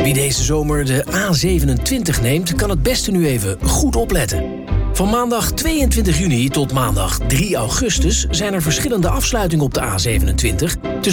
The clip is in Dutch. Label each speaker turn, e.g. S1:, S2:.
S1: Wie deze zomer de A27 neemt, kan het beste nu even goed opletten. Van maandag 22 juni tot maandag 3 augustus zijn er verschillende afsluitingen op de A27... tussen